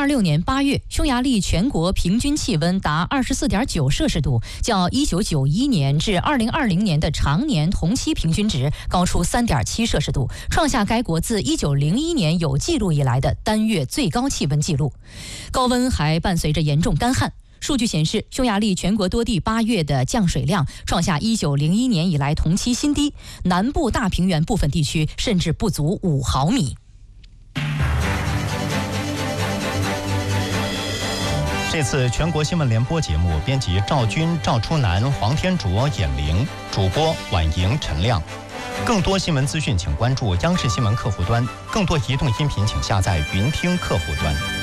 2026年8月，匈牙利全国平均气温达24.9摄氏度，较1991年至2020年的常年同期平均值高出3.7摄氏度，创下该国自1901年有记录以来的单月最高气温纪录。高温还伴随着严重干旱。数据显示，匈牙利全国多地8月的降水量创下1901年以来同期新低，南部大平原部分地区甚至不足5毫米。 这次全国新闻联播节目，编辑赵军、赵初南、黄天卓、闫玲，主播婉莹、陈亮。更多新闻资讯，请关注央视新闻客户端；更多移动音频，请下载云听客户端。